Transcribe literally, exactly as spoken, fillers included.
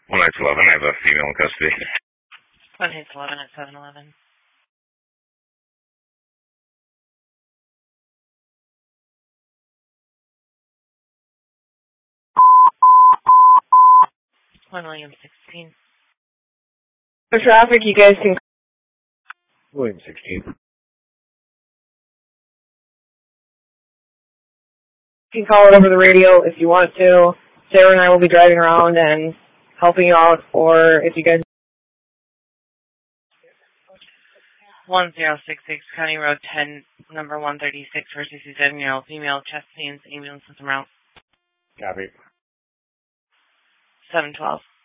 one nine eleven, I have a female in custody. one nine eleven at seven eleven. one William sixteen. For traffic, you guys can... William sixteen. You can call it over the radio if you want to. Sarah and I will be driving around and helping you out, or if you guys... one zero six six, County Road ten, number one thirty-six, for a sixty-seven-year-old female, chest pains, ambulance system route. Copy. seven twelve.